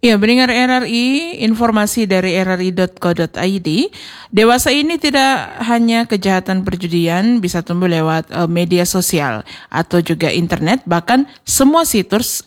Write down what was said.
Ya, pendengar RRI, informasi dari rri.co.id, dewasa ini tidak hanya kejahatan perjudian bisa tumbuh lewat media sosial atau juga internet, bahkan semua situs